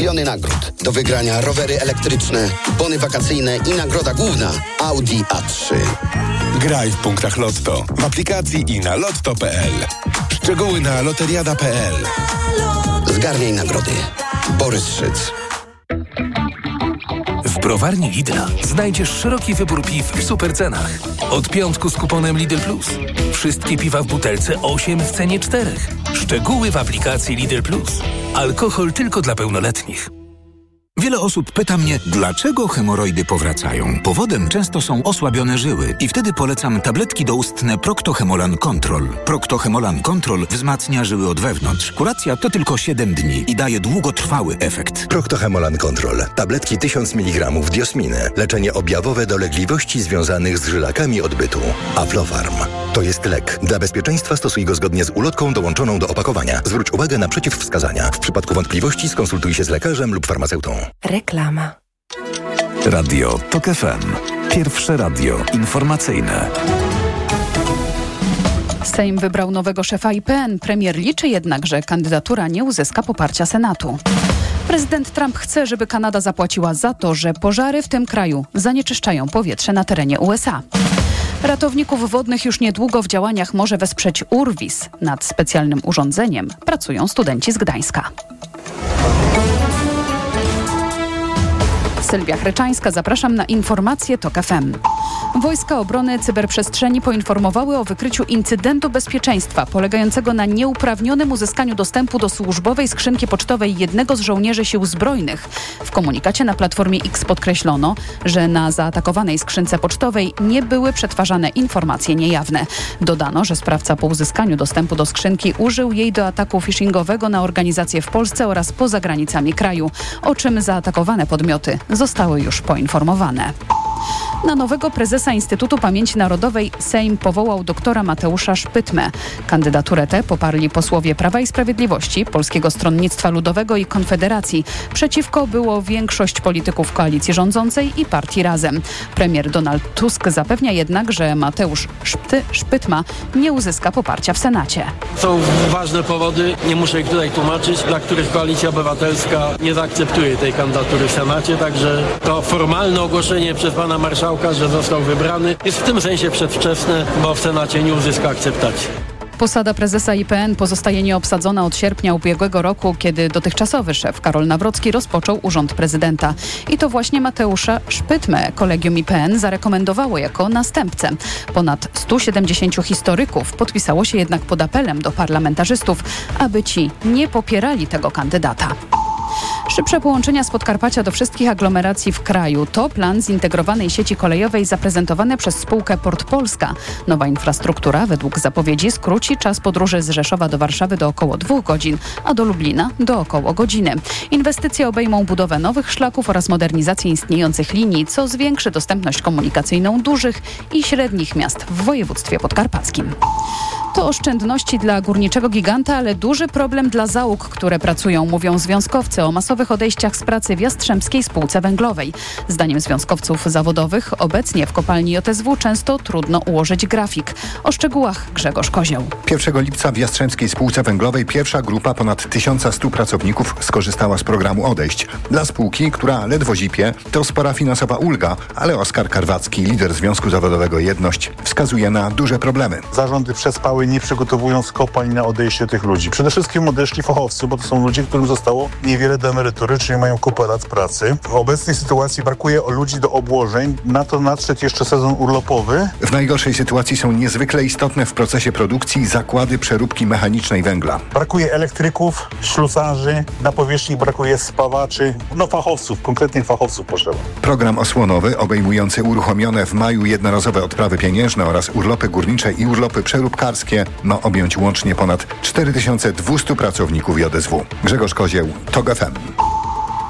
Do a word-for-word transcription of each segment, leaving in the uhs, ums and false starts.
miliony nagród. Do wygrania rowery elektryczne, bony wakacyjne i nagroda główna Audi A trzy. Graj w punktach Lotto, w aplikacji i na lotto kropka p l. Szczegóły na loteriada kropka p l. Zgarniaj nagrody. Borys Szyc. W browarni Lidla znajdziesz szeroki wybór piw w supercenach. Od piątku z kuponem Lidl Plus. Wszystkie piwa w butelce osiem w cenie czterech. Szczegóły w aplikacji Lidl Plus. Alkohol tylko dla pełnoletnich. Wiele osób pyta mnie, dlaczego hemoroidy powracają. Powodem często są osłabione żyły i wtedy polecam tabletki doustne Procto-Hemolan Control. Procto-Hemolan Control wzmacnia żyły od wewnątrz. Kuracja to tylko siedem dni i daje długotrwały efekt. Procto-Hemolan Control. Tabletki tysiąc miligramów diosminy. Leczenie objawowe dolegliwości związanych z żylakami odbytu. Aflofarm. To jest lek. Dla bezpieczeństwa stosuj go zgodnie z ulotką dołączoną do opakowania. Zwróć uwagę na przeciwwskazania. W przypadku wątpliwości skonsultuj się z lekarzem lub farmaceutą. Reklama. Radio Tok F M. Pierwsze radio informacyjne. Sejm wybrał nowego szefa I P N. Premier liczy jednak, że kandydatura nie uzyska poparcia Senatu. Prezydent Trump chce, żeby Kanada zapłaciła za to, że pożary w tym kraju zanieczyszczają powietrze na terenie U S A. Ratowników wodnych już niedługo w działaniach może wesprzeć Urwis. Nad specjalnym urządzeniem pracują studenci z Gdańska. Sylwia Chryczańska, zapraszam na informacje Tok F M. Wojska Obrony Cyberprzestrzeni poinformowały o wykryciu incydentu bezpieczeństwa polegającego na nieuprawnionym uzyskaniu dostępu do służbowej skrzynki pocztowej jednego z żołnierzy sił zbrojnych. W komunikacie na Platformie X podkreślono, że na zaatakowanej skrzynce pocztowej nie były przetwarzane informacje niejawne. Dodano, że sprawca po uzyskaniu dostępu do skrzynki użył jej do ataku phishingowego na organizacje w Polsce oraz poza granicami kraju, o czym zaatakowane podmioty zostały już poinformowane. Na nowego prezesa Instytutu Pamięci Narodowej Sejm powołał doktora Mateusza Szpytmę. Kandydaturę tę poparli posłowie Prawa i Sprawiedliwości, Polskiego Stronnictwa Ludowego i Konfederacji. Przeciwko było większość polityków koalicji rządzącej i partii Razem. Premier Donald Tusk zapewnia jednak, że Mateusz Szpty, Szpytma nie uzyska poparcia w Senacie. Są ważne powody, nie muszę ich tutaj tłumaczyć, dla których Koalicja Obywatelska nie zaakceptuje tej kandydatury w Senacie, także to formalne ogłoszenie przez pana marszałka, że został wybrany, jest w tym sensie przedwczesne, bo w Senacie nie uzyska akceptacji. Posada prezesa I P N pozostaje nieobsadzona od sierpnia ubiegłego roku, kiedy dotychczasowy szef Karol Nawrocki rozpoczął urząd prezydenta. I to właśnie Mateusza Szpytmę Kolegium I P N zarekomendowało jako następcę. Ponad stu siedemdziesięciu historyków podpisało się jednak pod apelem do parlamentarzystów, aby ci nie popierali tego kandydata. Szybsze połączenia z Podkarpacia do wszystkich aglomeracji w kraju to plan zintegrowanej sieci kolejowej zaprezentowany przez spółkę Port Polska. Nowa infrastruktura według zapowiedzi skróci czas podróży z Rzeszowa do Warszawy do około dwóch godzin, a do Lublina do około godziny. Inwestycje obejmą budowę nowych szlaków oraz modernizację istniejących linii, co zwiększy dostępność komunikacyjną dużych i średnich miast w województwie podkarpackim. To oszczędności dla górniczego giganta, ale duży problem dla załóg, które pracują, mówią związkowcy o masowych odejściach z pracy w Jastrzębskiej Spółce Węglowej. Zdaniem związkowców zawodowych obecnie w kopalni J S W często trudno ułożyć grafik. O szczegółach Grzegorz Kozioł. pierwszego lipca w Jastrzębskiej Spółce Węglowej pierwsza grupa ponad tysiąc stu pracowników skorzystała z programu odejść. Dla spółki, która ledwo zipie, to spora finansowa ulga, ale Oskar Karwacki, lider Związku Zawodowego Jedność, wskazuje na duże problemy. Zarządy przespały, nie przygotowując kopalń na odejście tych ludzi. Przede wszystkim odeszli fachowcy, bo to są ludzie, którym zostało niewiele do emerytury, czyli mają kupę lat pracy. W obecnej sytuacji brakuje ludzi do obłożeń, na to nadszedł jeszcze sezon urlopowy. W najgorszej sytuacji są niezwykle istotne w procesie produkcji zakłady przeróbki mechanicznej węgla. Brakuje elektryków, ślusarzy, na powierzchni brakuje spawaczy, no fachowców, konkretnych fachowców potrzeba. Program osłonowy obejmujący uruchomione w maju jednorazowe odprawy pieniężne oraz urlopy górnicze i urlopy przeróbkarskie ma objąć łącznie ponad cztery tysiące dwieście pracowników J S W. Grzegorz Kozieł, Tok F M.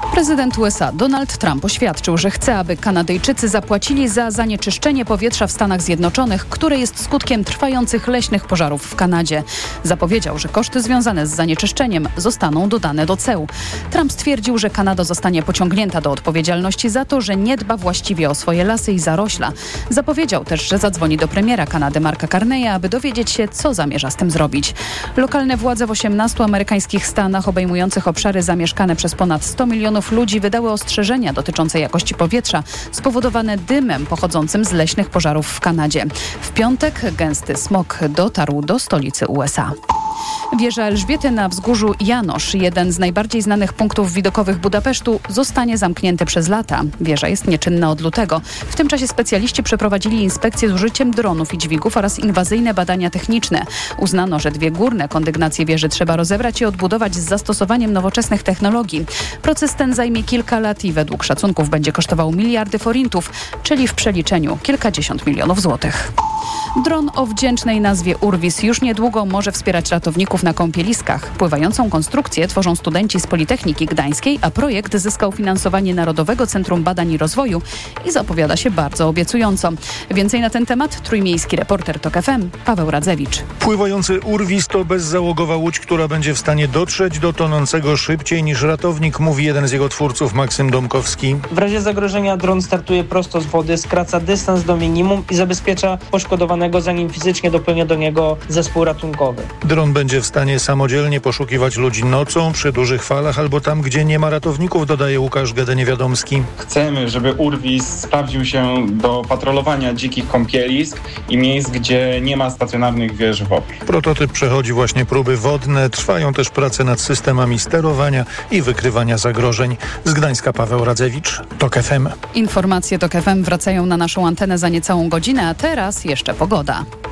Prezydent U S A Donald Trump oświadczył, że chce, aby Kanadyjczycy zapłacili za zanieczyszczenie powietrza w Stanach Zjednoczonych, które jest skutkiem trwających leśnych pożarów w Kanadzie. Zapowiedział, że koszty związane z zanieczyszczeniem zostaną dodane do ceł. Trump stwierdził, że Kanada zostanie pociągnięta do odpowiedzialności za to, że nie dba właściwie o swoje lasy i zarośla. Zapowiedział też, że zadzwoni do premiera Kanady Marka Carneya, aby dowiedzieć się, co zamierza z tym zrobić. Lokalne władze w osiemnastu amerykańskich stanach obejmujących obszary zamieszkane przez ponad sto milionów ludzi wydały ostrzeżenia dotyczące jakości powietrza spowodowane dymem pochodzącym z leśnych pożarów w Kanadzie. W piątek gęsty smog dotarł do stolicy U S A. Wieża Elżbiety na wzgórzu Janosz, jeden z najbardziej znanych punktów widokowych Budapesztu, zostanie zamknięty przez lata. Wieża jest nieczynna od lutego. W tym czasie specjaliści przeprowadzili inspekcje z użyciem dronów i dźwigów oraz inwazyjne badania techniczne. Uznano, że dwie górne kondygnacje wieży trzeba rozebrać i odbudować z zastosowaniem nowoczesnych technologii. Proces ten zajmie kilka lat i według szacunków będzie kosztował miliardy forintów, czyli w przeliczeniu kilkadziesiąt milionów złotych. Dron o wdzięcznej nazwie Urwis już niedługo może wspierać ratowników na kąpieliskach. Pływającą konstrukcję tworzą studenci z Politechniki Gdańskiej, a projekt zyskał finansowanie Narodowego Centrum Badań i Rozwoju i zapowiada się bardzo obiecująco. Więcej na ten temat trójmiejski reporter TOK F M Paweł Radzewicz. Pływający Urwis to bezzałogowa łódź, która będzie w stanie dotrzeć do tonącego szybciej niż ratownik, mówi jeden z jego twórców, Maksym Domkowski. W razie zagrożenia dron startuje prosto z wody, skraca dystans do minimum i zabezpiecza poszkodowanego, zanim fizycznie dopłynie do niego zespół ratunkowy. Dron będzie w stanie samodzielnie poszukiwać ludzi nocą, przy dużych falach albo tam, gdzie nie ma ratowników, dodaje Łukasz Gede-Niewiadomski. Chcemy, żeby Urwis sprawdził się do patrolowania dzikich kąpielisk i miejsc, gdzie nie ma stacjonarnych wież wodnych. Prototyp przechodzi właśnie próby wodne. Trwają też prace nad systemami sterowania i wykrywania zagrożeń. Z Gdańska Paweł Radzewicz, TOK F M. Informacje TOK F M wracają na naszą antenę za niecałą godzinę, a teraz jeszcze pogoda.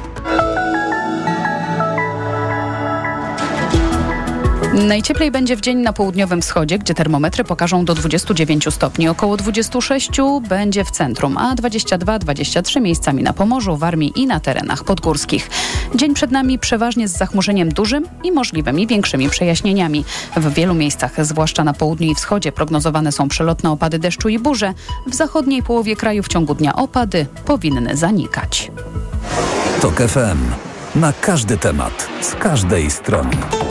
Najcieplej będzie w dzień na południowym wschodzie, gdzie termometry pokażą do dwudziestu dziewięciu stopni. Około dwudziestu sześciu będzie w centrum, a dwadzieścia dwa dwadzieścia trzy miejscami na Pomorzu, Warmii i na terenach podgórskich. Dzień przed nami przeważnie z zachmurzeniem dużym i możliwymi większymi przejaśnieniami. W wielu miejscach, zwłaszcza na południu i wschodzie, prognozowane są przelotne opady deszczu i burze. W zachodniej połowie kraju w ciągu dnia opady powinny zanikać. TOK F M. Na każdy temat, z każdej strony.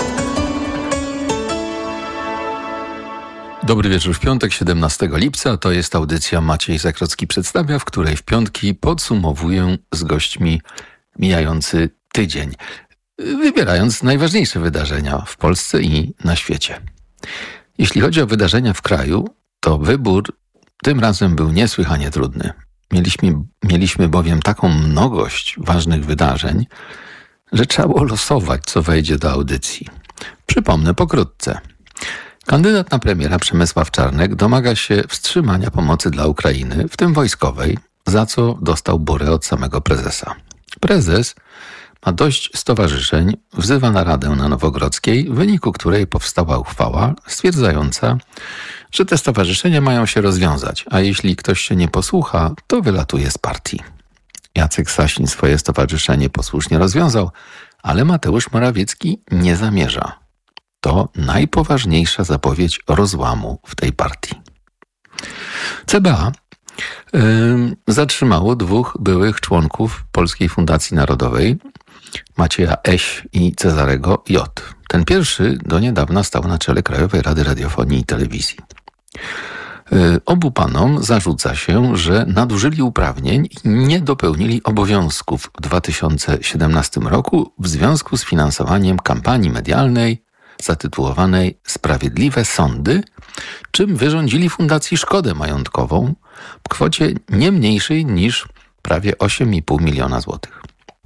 Dobry wieczór w piątek, siedemnastego lipca. To jest audycja Maciej Zakrocki przedstawia, w której w piątki podsumowuję z gośćmi mijający tydzień, wybierając najważniejsze wydarzenia w Polsce i na świecie. Jeśli chodzi o wydarzenia w kraju, to wybór tym razem był niesłychanie trudny. Mieliśmy, mieliśmy bowiem taką mnogość ważnych wydarzeń, że trzeba było losować, co wejdzie do audycji. Przypomnę pokrótce. Kandydat na premiera Przemysław Czarnek domaga się wstrzymania pomocy dla Ukrainy, w tym wojskowej, za co dostał burę od samego prezesa. Prezes ma dość stowarzyszeń, wzywa naradę na Nowogrodzkiej, w wyniku której powstała uchwała stwierdzająca, że te stowarzyszenia mają się rozwiązać, a jeśli ktoś się nie posłucha, to wylatuje z partii. Jacek Sasin swoje stowarzyszenie posłusznie rozwiązał, ale Mateusz Morawiecki nie zamierza. To najpoważniejsza zapowiedź rozłamu w tej partii. C B A yy, zatrzymało dwóch byłych członków Polskiej Fundacji Narodowej, Macieja Eś i Cezarego J. Ten pierwszy do niedawna stał na czele Krajowej Rady Radiofonii i Telewizji. Yy, obu panom zarzuca się, że nadużyli uprawnień i nie dopełnili obowiązków w dwa tysiące siedemnastym roku w związku z finansowaniem kampanii medialnej zatytułowanej Sprawiedliwe Sądy, czym wyrządzili fundacji szkodę majątkową w kwocie nie mniejszej niż prawie osiem i pół miliona złotych.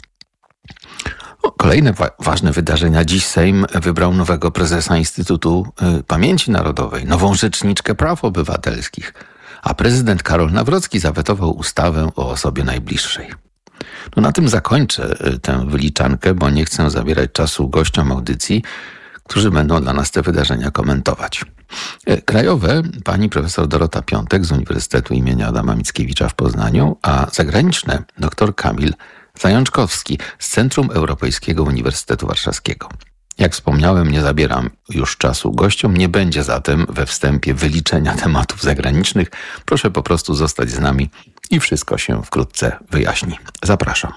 Kolejne wa- ważne wydarzenia. Dziś Sejm wybrał nowego prezesa Instytutu y, Pamięci Narodowej, nową rzeczniczkę praw obywatelskich, a prezydent Karol Nawrocki zawetował ustawę o osobie najbliższej. No na tym zakończę y, tę wyliczankę, bo nie chcę zabierać czasu gościom audycji, którzy będą dla nas te wydarzenia komentować. Krajowe pani profesor Dorota Piątek z Uniwersytetu imienia Adama Mickiewicza w Poznaniu, a zagraniczne dr Kamil Zajączkowski z Centrum Europejskiego Uniwersytetu Warszawskiego. Jak wspomniałem, nie zabieram już czasu gościom, nie będzie zatem we wstępie wyliczenia tematów zagranicznych. Proszę po prostu zostać z nami i wszystko się wkrótce wyjaśni. Zapraszam.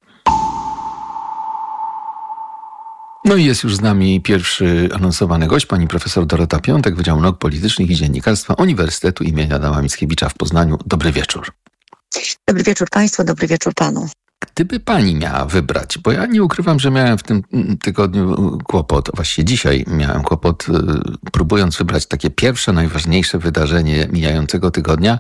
No i jest już z nami pierwszy anonsowany gość, pani profesor Dorota Piątek, Wydział Nauk Politycznych i Dziennikarstwa Uniwersytetu im. Adama Mickiewicza w Poznaniu. Dobry wieczór. Dobry wieczór państwu, dobry wieczór panu. Gdyby pani miała wybrać, bo ja nie ukrywam, że miałem w tym tygodniu kłopot, właściwie dzisiaj miałem kłopot, próbując wybrać takie pierwsze, najważniejsze wydarzenie mijającego tygodnia,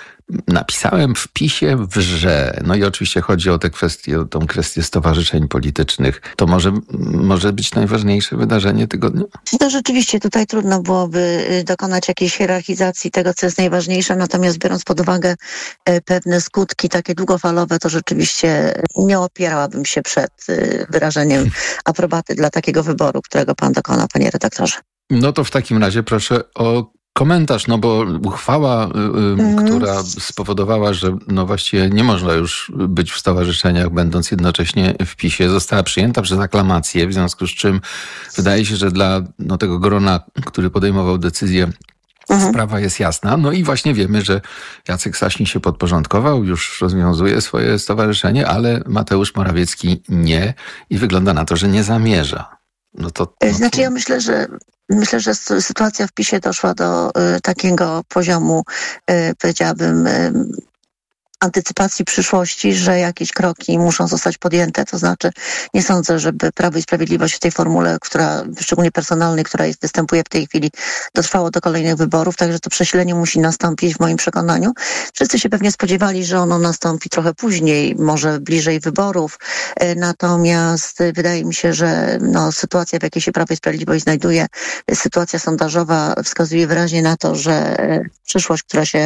napisałem w PiSie, że, no i oczywiście chodzi o tę kwestię, o tą kwestię stowarzyszeń politycznych. To może, może być najważniejsze wydarzenie tygodnia? No rzeczywiście tutaj trudno byłoby dokonać jakiejś hierarchizacji tego, co jest najważniejsze, natomiast biorąc pod uwagę pewne skutki takie długofalowe, to rzeczywiście nie opierałabym się przed wyrażeniem aprobaty dla takiego wyboru, którego pan dokona, panie redaktorze. No to w takim razie proszę o komentarz, no bo uchwała, y, mm. która spowodowała, że no właściwie nie można już być w stowarzyszeniach, będąc jednocześnie w PiSie, została przyjęta przez aklamację, w związku z czym wydaje się, że dla no, tego grona, który podejmował decyzję, mhm. sprawa jest jasna. No i właśnie wiemy, że Jacek Sasin się podporządkował, już rozwiązuje swoje stowarzyszenie, ale Mateusz Morawiecki nie i wygląda na to, że nie zamierza. No to, no to... Znaczy ja myślę, że Myślę, że sytuacja w PiSie doszła do y, takiego poziomu, y, powiedziałabym, y, antycypacji przyszłości, że jakieś kroki muszą zostać podjęte. To znaczy nie sądzę, żeby Prawo i Sprawiedliwość w tej formule, która szczególnie personalnej, która jest, występuje w tej chwili, dotrwało do kolejnych wyborów, także to przesilenie musi nastąpić w moim przekonaniu. Wszyscy się pewnie spodziewali, że ono nastąpi trochę później, może bliżej wyborów, natomiast wydaje mi się, że no, sytuacja, w jakiej się Prawo i Sprawiedliwość znajduje, sytuacja sondażowa wskazuje wyraźnie na to, że przyszłość, która się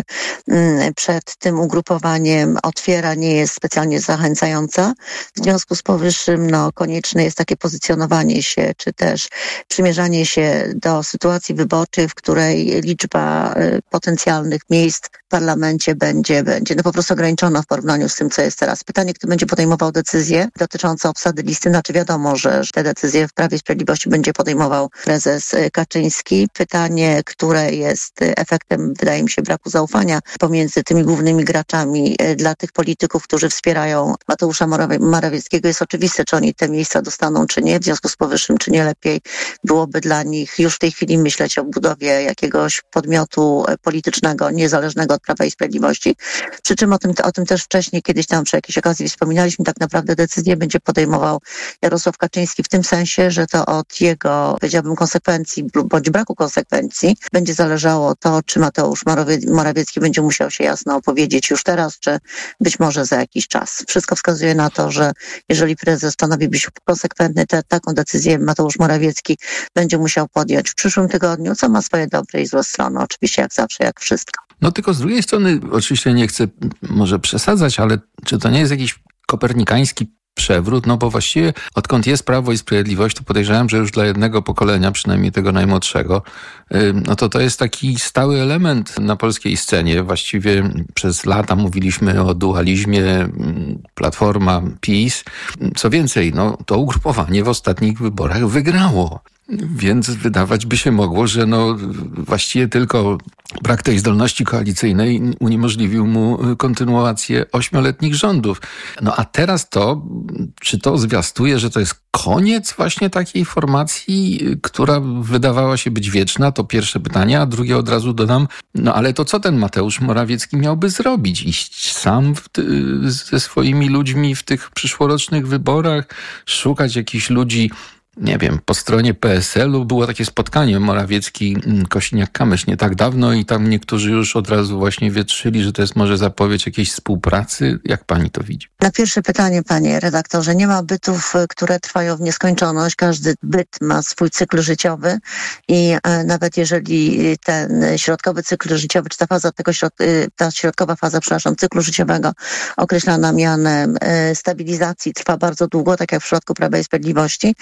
przed tym ugrupowaniem otwiera, nie jest specjalnie zachęcająca. W związku z powyższym no, konieczne jest takie pozycjonowanie się, czy też przymierzanie się do sytuacji wyborczej, w której liczba y, potencjalnych miejsc w parlamencie będzie, będzie no, po prostu ograniczona w porównaniu z tym, co jest teraz. Pytanie, kto będzie podejmował decyzje dotyczące obsady listy, znaczy wiadomo, że te decyzje w Prawie i Sprawiedliwości będzie podejmował prezes Kaczyński. Pytanie, które jest efektem, wydaje mi się, braku zaufania pomiędzy tymi głównymi graczami dla tych polityków, którzy wspierają Mateusza Morawieckiego, jest oczywiste, czy oni te miejsca dostaną, czy nie. W związku z powyższym, czy nie lepiej byłoby dla nich już w tej chwili myśleć o budowie jakiegoś podmiotu politycznego, niezależnego od Prawa i Sprawiedliwości. Przy czym o tym, o tym też wcześniej, kiedyś tam przy jakiejś okazji wspominaliśmy, tak naprawdę decyzję będzie podejmował Jarosław Kaczyński w tym sensie, że to od jego, powiedziałbym, konsekwencji bądź braku konsekwencji będzie zależało to, czy Mateusz Morawiecki będzie musiał się jasno opowiedzieć już teraz, czy być może za jakiś czas. Wszystko wskazuje na to, że jeżeli prezes stanowi być konsekwentny, te, taką decyzję Mateusz Morawiecki będzie musiał podjąć w przyszłym tygodniu, co ma swoje dobre i złe strony. Oczywiście jak zawsze, jak wszystko. No tylko z drugiej strony, oczywiście nie chcę może przesadzać, ale czy to nie jest jakiś kopernikański przewrót? No bo właściwie odkąd jest Prawo i Sprawiedliwość, to podejrzewam, że już dla jednego pokolenia, przynajmniej tego najmłodszego, no to to jest taki stały element na polskiej scenie. Właściwie przez lata mówiliśmy o dualizmie Platforma, PiS. Co więcej, no to ugrupowanie w ostatnich wyborach wygrało. Więc wydawać by się mogło, że no właściwie tylko brak tej zdolności koalicyjnej uniemożliwił mu kontynuację ośmioletnich rządów. No a teraz to, czy to zwiastuje, że to jest koniec właśnie takiej formacji, która wydawała się być wieczna? To pierwsze pytanie, a drugie od razu dodam, no ale to co ten Mateusz Morawiecki miałby zrobić? Iść sam w ty, ze swoimi ludźmi w tych przyszłorocznych wyborach, szukać jakichś ludzi, nie wiem, po stronie P S L u było takie spotkanie Morawiecki-Kosiniak-Kamysz nie tak dawno i tam niektórzy już od razu właśnie wietrzyli, że to jest może zapowiedź jakiejś współpracy. Jak pani to widzi? Na pierwsze pytanie, panie redaktorze, nie ma bytów, które trwają w nieskończoność. Każdy byt ma swój cykl życiowy i e, nawet jeżeli ten środkowy cykl życiowy, czy ta faza tego środ, ta środkowa faza, przepraszam, cyklu życiowego określana mianem e, stabilizacji trwa bardzo długo, tak jak w przypadku Prawa i Sprawiedliwości,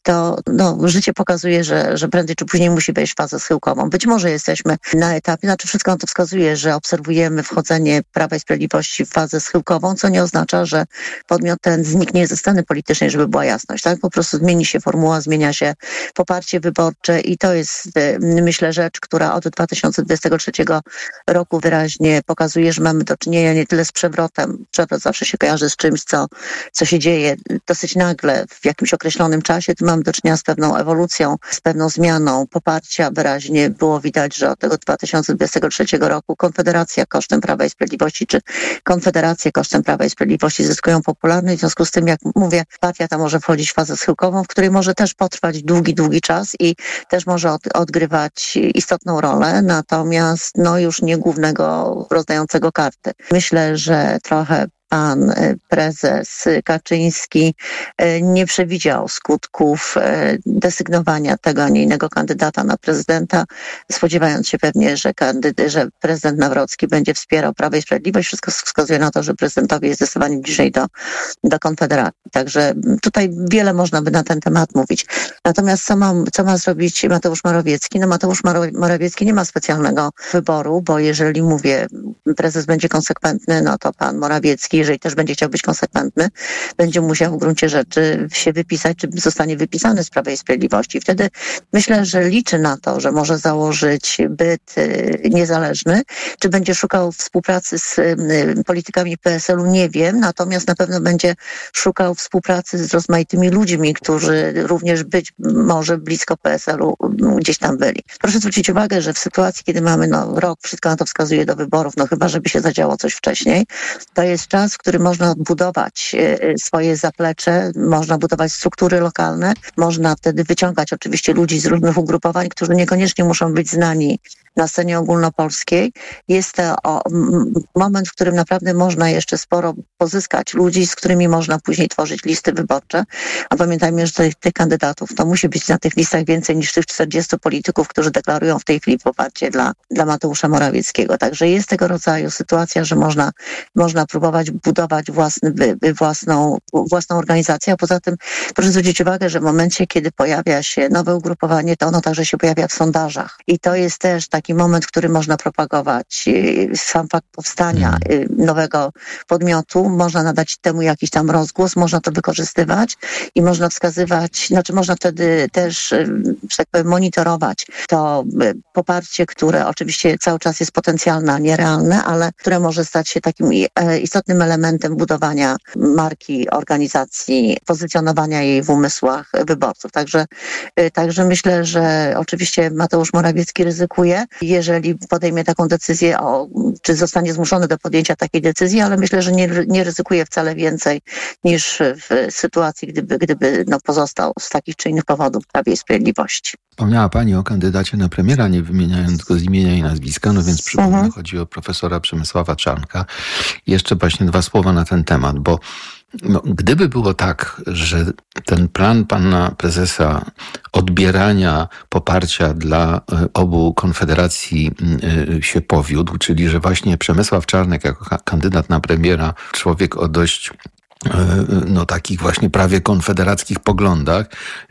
to no, życie pokazuje, że, że prędzej czy później musi wejść w fazę schyłkową. Być może jesteśmy na etapie, znaczy wszystko na to wskazuje, że obserwujemy wchodzenie Prawa i Sprawiedliwości w fazę schyłkową, co nie oznacza, że podmiot ten zniknie ze sceny politycznej, żeby była jasność. Tak? Po prostu zmieni się formuła, zmienia się poparcie wyborcze i to jest, myślę, rzecz, która od dwa tysiące dwudziestego trzeciego roku wyraźnie pokazuje, że mamy do czynienia nie tyle z przewrotem. Przewrot zawsze się kojarzy z czymś, co, co się dzieje dosyć nagle w jakimś określonym czasie. Tu mamy do czynienia z pewną ewolucją, z pewną zmianą poparcia. Wyraźnie było widać, że od tego dwa tysiące dwudziestego trzeciego roku Konfederacja kosztem Prawa i Sprawiedliwości, czy Konfederacje kosztem Prawa i Sprawiedliwości zyskują popularność. W związku z tym, jak mówię, partia ta może wchodzić w fazę schyłkową, w której może też potrwać długi, długi czas i też może od, odgrywać istotną rolę, natomiast no już nie głównego rozdającego karty. Myślę, że trochę pan prezes Kaczyński nie przewidział skutków desygnowania tego, a nie innego kandydata na prezydenta, spodziewając się pewnie, że, kandyd- że prezydent Nawrocki będzie wspierał Prawo i Sprawiedliwość. Wszystko wskazuje na to, że prezydentowi jest zdecydowanie bliżej do, do Konfederacji. Także tutaj wiele można by na ten temat mówić. Natomiast co ma, co ma zrobić Mateusz Morawiecki? No Mateusz Morawiecki nie ma specjalnego wyboru, bo jeżeli mówię, prezes będzie konsekwentny, no to pan Morawiecki, jeżeli też będzie chciał być konsekwentny, będzie musiał w gruncie rzeczy się wypisać, czy zostanie wypisany z Prawa i Sprawiedliwości. Wtedy myślę, że liczy na to, że może założyć byt niezależny. Czy będzie szukał współpracy z politykami P S L u, nie wiem, natomiast na pewno będzie szukał współpracy z rozmaitymi ludźmi, którzy również być może blisko P S L u gdzieś tam byli. Proszę zwrócić uwagę, że w sytuacji, kiedy mamy no, rok, wszystko na to wskazuje do wyborów, no chyba, żeby się zadziało coś wcześniej, to jest czas, w którym można odbudować swoje zaplecze, można budować struktury lokalne, można wtedy wyciągać oczywiście ludzi z różnych ugrupowań, którzy niekoniecznie muszą być znani na scenie ogólnopolskiej. Jest to o, m, moment, w którym naprawdę można jeszcze sporo pozyskać ludzi, z którymi można później tworzyć listy wyborcze. A pamiętajmy, że tych, tych kandydatów to musi być na tych listach więcej niż tych czterdziestu polityków, którzy deklarują w tej chwili poparcie dla, dla Mateusza Morawieckiego. Także jest tego rodzaju sytuacja, że można, można próbować budować własny, by, własną, własną organizację, a poza tym proszę zwrócić uwagę, że w momencie, kiedy pojawia się nowe ugrupowanie, to ono także się pojawia w sondażach. I to jest też taki moment, w którym można propagować sam fakt powstania nowego podmiotu, można nadać temu jakiś tam rozgłos, można to wykorzystywać i można wskazywać, znaczy można wtedy też, że tak powiem, monitorować to poparcie, które oczywiście cały czas jest potencjalne, a nie realne, ale które może stać się takim istotnym elementem budowania marki, organizacji, pozycjonowania jej w umysłach wyborców. Także, także myślę, że oczywiście Mateusz Morawiecki ryzykuje, jeżeli podejmie taką decyzję, o, czy zostanie zmuszony do podjęcia takiej decyzji, ale myślę, że nie, nie ryzykuje wcale więcej niż w sytuacji, gdyby, gdyby no, pozostał z takich czy innych powodów w Prawie i Sprawiedliwości. Wspomniała Pani o kandydacie na premiera, nie wymieniając go z imienia i nazwiska, no więc przypomnę, mhm. chodzi o profesora Przemysława Czarnka. Jeszcze właśnie dwa słowa na ten temat, bo no, gdyby było tak, że ten plan pana prezesa odbierania poparcia dla obu konfederacji się powiódł, czyli że właśnie Przemysław Czarnek jako kandydat na premiera, człowiek o dość no takich właśnie prawie konfederackich poglądach,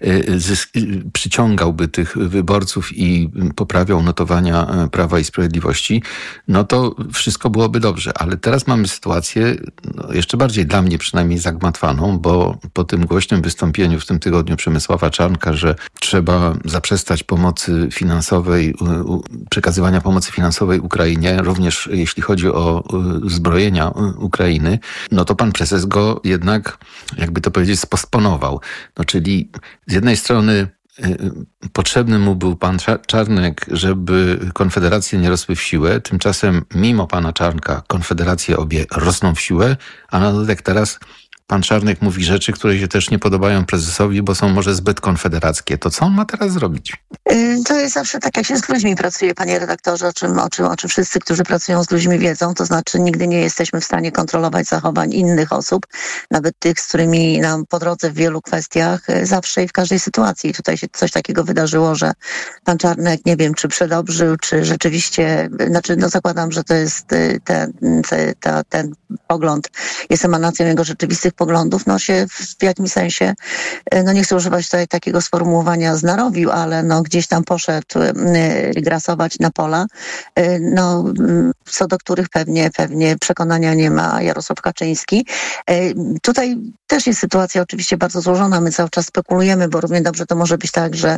zysk- przyciągałby tych wyborców i poprawiał notowania Prawa i Sprawiedliwości, no to wszystko byłoby dobrze. Ale teraz mamy sytuację no jeszcze bardziej dla mnie przynajmniej zagmatwaną, bo po tym głośnym wystąpieniu w tym tygodniu Przemysława Czarnka, że trzeba zaprzestać pomocy finansowej, przekazywania pomocy finansowej Ukrainie, również jeśli chodzi o zbrojenia Ukrainy, no to pan prezes go jednak, jakby to powiedzieć, spostponował. No czyli z jednej strony potrzebny mu był pan Czarnek, żeby konfederacje nie rosły w siłę. Tymczasem mimo pana Czarnka konfederacje obie rosną w siłę, a na dodatek teraz pan Czarnek mówi rzeczy, które się też nie podobają prezesowi, bo są może zbyt konfederackie. To co on ma teraz zrobić? To jest zawsze tak, jak się z ludźmi pracuje, panie redaktorze, o czym, o czym, o czym wszyscy, którzy pracują z ludźmi wiedzą. To znaczy nigdy nie jesteśmy w stanie kontrolować zachowań innych osób, nawet tych, z którymi nam po drodze w wielu kwestiach, zawsze i w każdej sytuacji. I tutaj się coś takiego wydarzyło, że pan Czarnek, nie wiem, czy przedobrzył, czy rzeczywiście, znaczy no zakładam, że to jest ten, ten, ten pogląd, jest emanacją jego rzeczywistych poglądów, no się w jakimś sensie, no nie chcę używać tutaj takiego sformułowania znarowił, ale no gdzieś tam poszedł grasować na pola, no co do których pewnie, pewnie przekonania nie ma Jarosław Kaczyński. Tutaj też jest sytuacja oczywiście bardzo złożona. My cały czas spekulujemy, bo równie dobrze to może być tak, że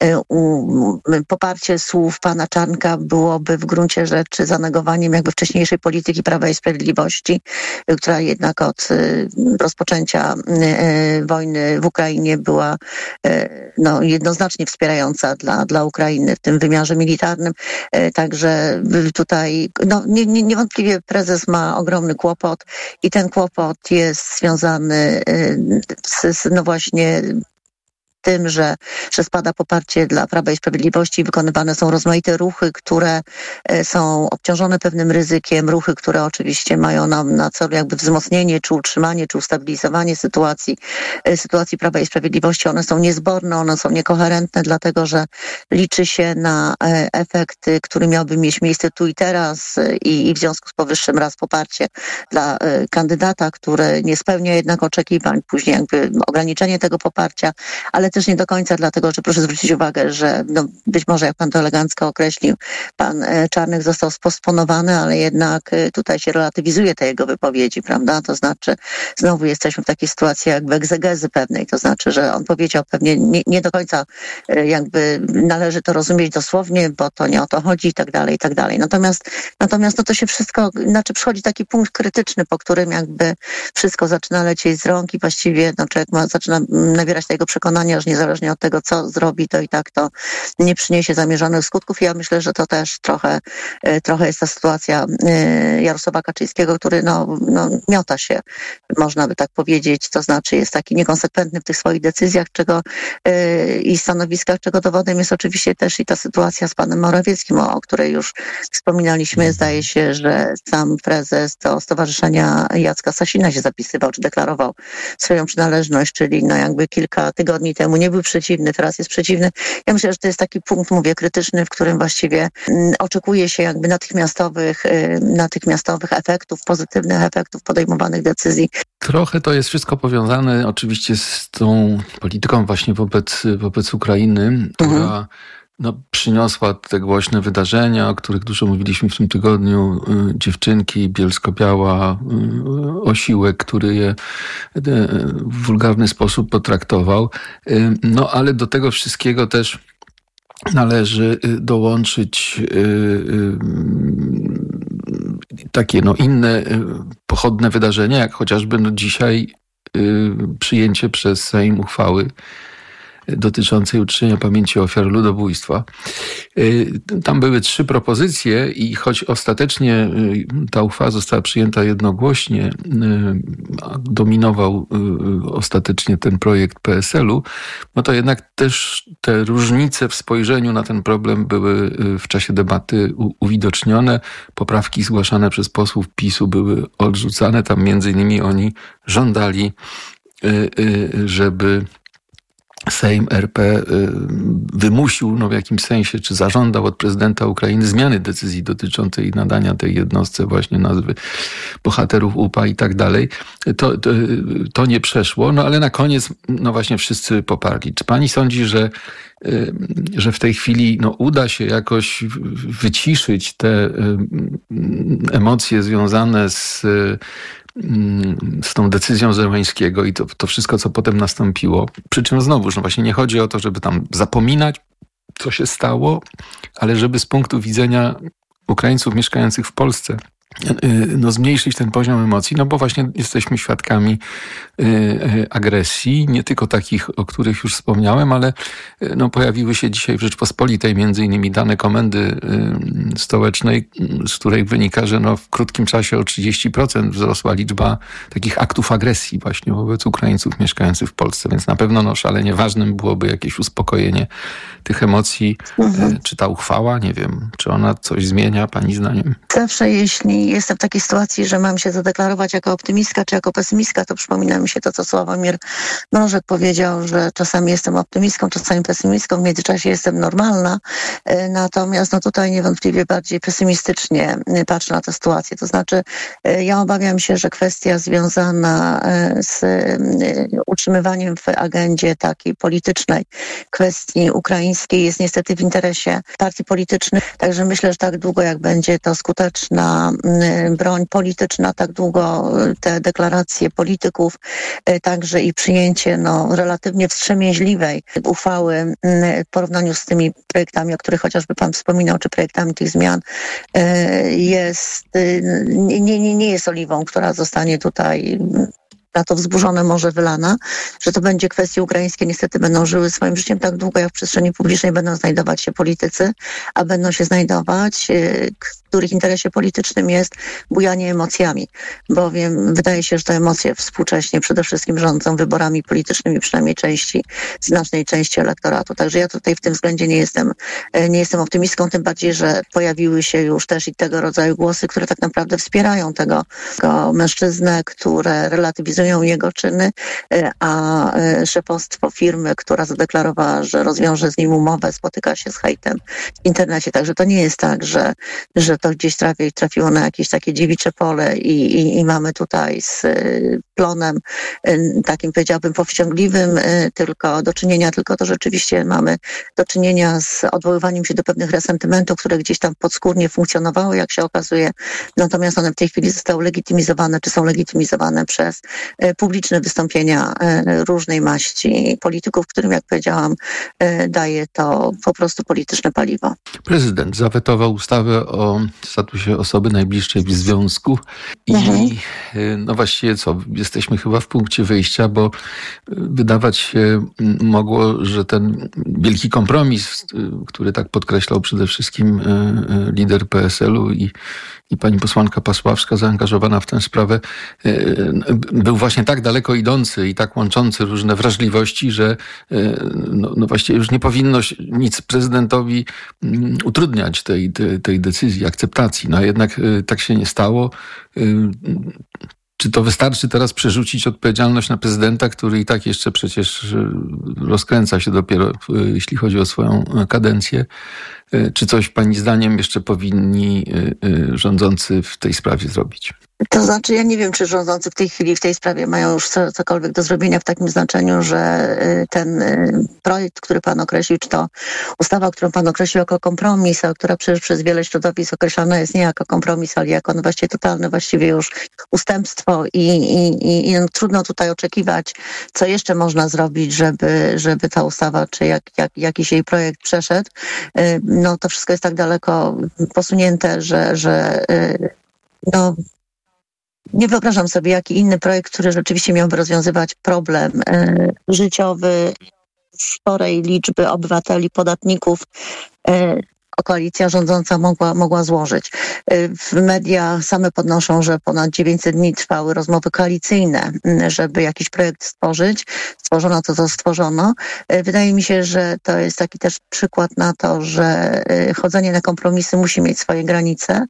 poparcie słów pana Czarnka byłoby w gruncie rzeczy zanegowaniem jakby wcześniejszej polityki Prawa i Sprawiedliwości, która jednak od rozpoczęcia wojny w Ukrainie była no, jednoznacznie wspierająca dla, dla Ukrainy w tym wymiarze militarnym. Także tutaj no, nie, nie, niewątpliwie prezes ma ogromny kłopot i ten kłopot jest związany z, z no właśnie tym, że, że spada poparcie dla Prawa i Sprawiedliwości. Wykonywane są rozmaite ruchy, które są obciążone pewnym ryzykiem, ruchy, które oczywiście mają nam na celu jakby wzmocnienie, czy utrzymanie, czy ustabilizowanie sytuacji, sytuacji Prawa i Sprawiedliwości. One są niezborne, one są niekoherentne, dlatego że liczy się na efekty, który miałby mieć miejsce tu i teraz i, i w związku z powyższym raz poparcie dla kandydata, który nie spełnia jednak oczekiwań, później jakby ograniczenie tego poparcia, ale też nie do końca, dlatego że proszę zwrócić uwagę, że no, być może, jak pan to elegancko określił, pan Czarnek został sposponowany, ale jednak tutaj się relatywizuje te jego wypowiedzi, prawda? To znaczy znowu jesteśmy w takiej sytuacji jakby egzegezy pewnej, to znaczy, że on powiedział pewnie nie, nie do końca jakby należy to rozumieć dosłownie, bo to nie o to chodzi i tak dalej, i tak dalej. Natomiast, natomiast no to się wszystko, znaczy przychodzi taki punkt krytyczny, po którym jakby wszystko zaczyna lecieć z rąk i właściwie no, człowiek ma, zaczyna nabierać tego przekonania, że niezależnie od tego, co zrobi, to i tak to nie przyniesie zamierzonych skutków. I ja myślę, że to też trochę, trochę jest ta sytuacja Jarosława Kaczyńskiego, który no, no, miota się, można by tak powiedzieć, to znaczy jest taki niekonsekwentny w tych swoich decyzjach czego, i stanowiskach, czego dowodem jest oczywiście też i ta sytuacja z panem Morawieckim, o, o której już wspominaliśmy. Zdaje się, że sam prezes do Stowarzyszenia Jacka Sasina się zapisywał, czy deklarował swoją przynależność, czyli no jakby kilka tygodni temu nie był przeciwny, teraz jest przeciwny. Ja myślę, że to jest taki punkt, mówię, krytyczny, w którym właściwie m, oczekuje się jakby natychmiastowych, y, natychmiastowych efektów, pozytywnych efektów podejmowanych decyzji. Trochę to jest wszystko powiązane oczywiście z tą polityką właśnie wobec, wobec Ukrainy, mhm. która no, przyniosła te głośne wydarzenia, o których dużo mówiliśmy w tym tygodniu. Dziewczynki, Bielsko-Biała, osiłek, który je w wulgarny sposób potraktował. No ale do tego wszystkiego też należy dołączyć takie no, inne pochodne wydarzenia, jak chociażby no, dzisiaj przyjęcie przez Sejm uchwały dotyczącej uczczenia pamięci ofiar ludobójstwa. Tam były trzy propozycje i choć ostatecznie ta uchwała została przyjęta jednogłośnie, dominował ostatecznie ten projekt P S L u, no to jednak też te różnice w spojrzeniu na ten problem były w czasie debaty uwidocznione. Poprawki zgłaszane przez posłów PiSu były odrzucane. Tam między innymi oni żądali, żeby Sejm R P wymusił no w jakimś sensie, czy zażądał od prezydenta Ukrainy zmiany decyzji dotyczącej nadania tej jednostce właśnie nazwy bohaterów U P A i tak dalej. To, to, to nie przeszło, no ale na koniec no właśnie wszyscy poparli. Czy pani sądzi, że, że w tej chwili no uda się jakoś wyciszyć te emocje związane z z tą decyzją Zełańskiego i to, to wszystko, co potem nastąpiło. Przy czym znowuż, no właśnie nie chodzi o to, żeby tam zapominać, co się stało, ale żeby z punktu widzenia Ukraińców mieszkających w Polsce no zmniejszyć ten poziom emocji, no bo właśnie jesteśmy świadkami agresji, nie tylko takich, o których już wspomniałem, ale no pojawiły się dzisiaj w Rzeczpospolitej między innymi dane Komendy Stołecznej, z której wynika, że no w krótkim czasie o trzydzieści procent wzrosła liczba takich aktów agresji właśnie wobec Ukraińców mieszkających w Polsce, więc na pewno no szalenie ważnym byłoby jakieś uspokojenie tych emocji. Mhm. Czy ta uchwała, nie wiem, czy ona coś zmienia pani zdaniem? Zawsze jeśli i jestem w takiej sytuacji, że mam się zadeklarować jako optymistka czy jako pesymistka, to przypomina mi się to, co Sławomir Mrożek powiedział, że czasami jestem optymistką, czasami pesymistką, w międzyczasie jestem normalna, natomiast no tutaj niewątpliwie bardziej pesymistycznie patrzę na tę sytuację. To znaczy ja obawiam się, że kwestia związana z utrzymywaniem w agendzie takiej politycznej kwestii ukraińskiej jest niestety w interesie partii politycznych, także myślę, że tak długo jak będzie to skuteczna broń polityczna, tak długo te deklaracje polityków, także i przyjęcie no, relatywnie wstrzemięźliwej uchwały w porównaniu z tymi projektami, o których chociażby pan wspominał, czy projektami tych zmian, jest, nie, nie, nie jest oliwą, która zostanie tutaj na to wzburzone morze wylana, że to będzie kwestie ukraińskie, niestety będą żyły swoim życiem tak długo, jak w przestrzeni publicznej będą znajdować się politycy, a będą się znajdować, w których interesie politycznym jest bujanie emocjami, bowiem wydaje się, że te emocje współcześnie przede wszystkim rządzą wyborami politycznymi, przynajmniej części, znacznej części elektoratu. Także ja tutaj w tym względzie nie jestem, nie jestem optymistką, tym bardziej, że pojawiły się już też i tego rodzaju głosy, które tak naprawdę wspierają tego, tego mężczyznę, które relatywizują jego czyny, a szefostwo firmy, która zadeklarowała, że rozwiąże z nim umowę, spotyka się z hejtem w internecie. Także to nie jest tak, że, że to gdzieś trafi, trafiło na jakieś takie dziewicze pole i, i, i mamy tutaj z plonem takim, powiedziałabym, powściągliwym tylko do czynienia, tylko to rzeczywiście mamy do czynienia z odwoływaniem się do pewnych resentymentów, które gdzieś tam podskórnie funkcjonowały, jak się okazuje. Natomiast one w tej chwili zostały legitymizowane, czy są legitymizowane przez publiczne wystąpienia różnej maści polityków, którym, jak powiedziałam, daje to po prostu polityczne paliwo. Prezydent zawetował ustawę o statusie osoby najbliższej w związku i mhm. no właściwie co, jesteśmy chyba w punkcie wyjścia, bo wydawać się mogło, że ten wielki kompromis, który tak podkreślał przede wszystkim lider P S L-u i, i pani posłanka Pasławska zaangażowana w tę sprawę, był właśnie tak daleko idący i tak łączący różne wrażliwości, że no, no właściwie już nie powinno nic prezydentowi utrudniać tej, tej, tej decyzji, akceptacji. No a jednak tak się nie stało. Czy to wystarczy teraz przerzucić odpowiedzialność na prezydenta, który i tak jeszcze przecież rozkręca się dopiero, jeśli chodzi o swoją kadencję? Czy coś pani zdaniem jeszcze powinni rządzący w tej sprawie zrobić? To znaczy, ja nie wiem, czy rządzący w tej chwili w tej sprawie mają już co, cokolwiek do zrobienia w takim znaczeniu, że ten projekt, który pan określił, czy to ustawa, którą pan określił jako kompromis, a która przecież przez wiele środowisk określana jest nie jako kompromis, ale jako no właściwie totalne właściwie już ustępstwo i, i, i, i trudno tutaj oczekiwać, co jeszcze można zrobić, żeby, żeby ta ustawa, czy jak, jak, jakiś jej projekt przeszedł. No to wszystko jest tak daleko posunięte, że, że no nie wyobrażam sobie, jaki inny projekt, który rzeczywiście miałby rozwiązywać problem y, życiowy sporej liczby obywateli, podatników, y, koalicja rządząca mogła, mogła złożyć. Media same podnoszą, że ponad dziewięćset dni trwały rozmowy koalicyjne, żeby jakiś projekt stworzyć. Stworzono to, co stworzono. Wydaje mi się, że to jest taki też przykład na to, że chodzenie na kompromisy musi mieć swoje granice,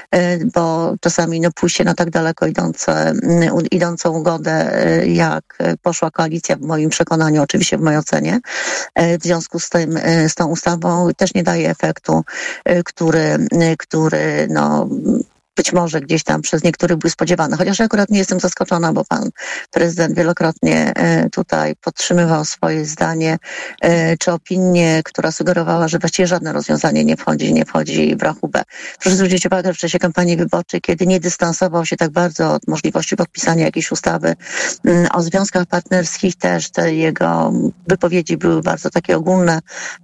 bo czasami no, pójście na tak daleko idące, idącą ugodę, jak poszła koalicja, w moim przekonaniu, oczywiście w mojej ocenie, w związku z tym, z tą ustawą też nie daje efektu, który, który no, być może gdzieś tam przez niektórych był spodziewany. Chociaż ja akurat nie jestem zaskoczona, bo pan prezydent wielokrotnie tutaj podtrzymywał swoje zdanie, czy opinię, która sugerowała, że właściwie żadne rozwiązanie nie wchodzi, nie wchodzi w rachubę. Proszę zwrócić uwagę, że w czasie kampanii wyborczej, kiedy nie dystansował się tak bardzo od możliwości podpisania jakiejś ustawy o związkach partnerskich, też te jego wypowiedzi były bardzo takie ogólne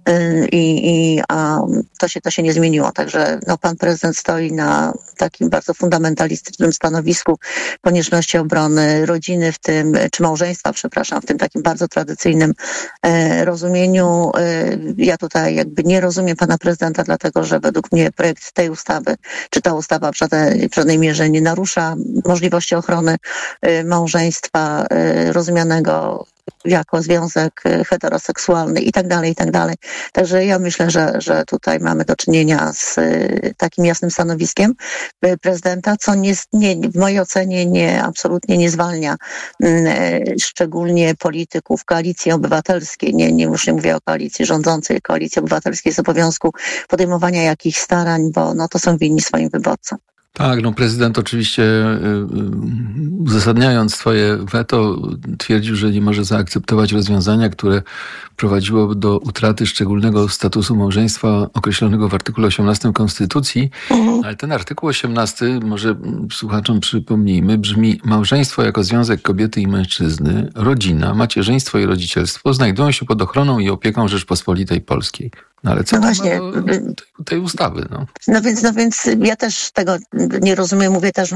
i, i a to się, to się nie zmieniło. Także no, pan prezydent stoi na takim bardzo fundamentalistycznym stanowisku konieczności obrony rodziny, w tym, czy małżeństwa, przepraszam, w tym takim bardzo tradycyjnym e, rozumieniu. E, ja tutaj jakby nie rozumiem pana prezydenta, dlatego że według mnie projekt tej ustawy, czy ta ustawa w żadnej, w żadnej mierze nie narusza możliwości ochrony e, małżeństwa e, rozumianego jako związek heteroseksualny i tak dalej, i tak dalej. Także ja myślę, że, że tutaj mamy do czynienia z takim jasnym stanowiskiem prezydenta, co nie, nie, w mojej ocenie nie, absolutnie nie zwalnia szczególnie polityków Koalicji Obywatelskiej, nie, nie już nie mówię o koalicji rządzącej, Koalicji Obywatelskiej z obowiązku podejmowania jakichś starań, bo no, to są winni swoim wyborcom. Tak, no prezydent oczywiście uzasadniając swoje weto twierdził, że nie może zaakceptować rozwiązania, które prowadziło do utraty szczególnego statusu małżeństwa określonego w artykule osiemnastym Konstytucji, mhm. ale ten artykuł osiemnasty, może słuchaczom przypomnijmy, brzmi: małżeństwo jako związek kobiety i mężczyzny, rodzina, macierzyństwo i rodzicielstwo znajdują się pod ochroną i opieką Rzeczpospolitej Polskiej. No ale co no właśnie, tej, tej ustawy? No? No, więc, no więc ja też tego nie rozumiem, mówię też